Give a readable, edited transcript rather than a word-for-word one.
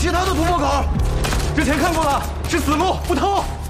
其他的突破口。之前看过了，是死路不透。